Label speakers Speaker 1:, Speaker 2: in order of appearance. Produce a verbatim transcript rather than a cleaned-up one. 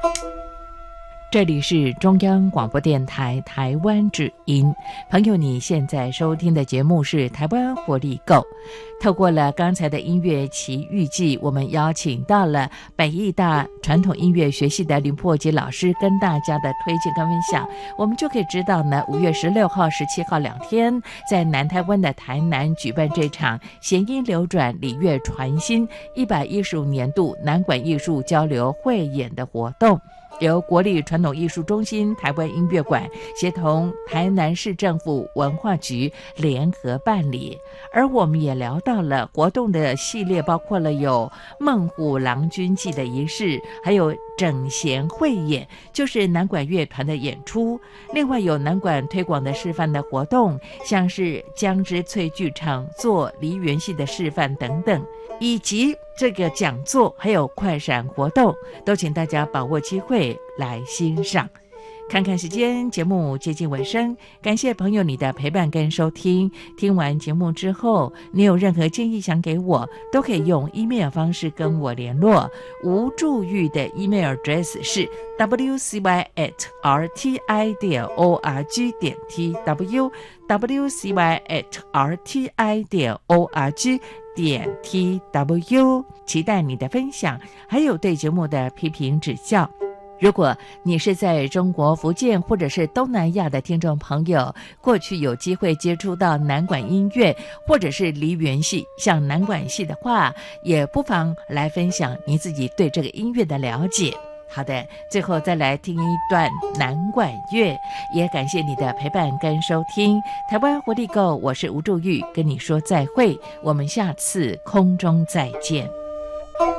Speaker 1: 这里是中央广播电台台湾之音，朋友，你现在收听的节目是台湾活力购。透过了刚才的音乐奇遇记，我们邀请到了北艺大传统音乐学系的林破吉老师跟大家的推荐跟分享。我们就可以知道呢，五月十六号、十七号两天，在南台湾的台南举办这场弦音流转、礼乐传新一百一十五年度南管艺术交流汇演的活动。由国立传统艺术中心台湾音乐馆协同台南市政府文化局联合办理，而我们也聊到了活动的系列，包括了有孟虎郎君祭的仪式，还有整弦汇演，就是南管乐团的演出，另外有南管推广的示范的活动，像是江之翠剧场做梨园戏的示范等等，以及这个讲座还有快闪活动，都请大家把握机会来欣赏。看看时间，节目接近尾声，感谢朋友你的陪伴跟收听。听完节目之后，你有任何建议想给我，都可以用 email 方式跟我联络。吴祝玉的 email address 是 w c y at r t i 点 org 点 t w w c y at r t i 点 org 点 t w， 期待你的分享，还有对节目的批评指教。如果你是在中国福建或者是东南亚的听众朋友，过去有机会接触到南管音乐或者是梨园戏，像南管戏的话，也不妨来分享你自己对这个音乐的了解。好的，最后再来听一段南管乐，也感谢你的陪伴跟收听。台湾活力购，我是吴祝玉，跟你说再会，我们下次空中再见。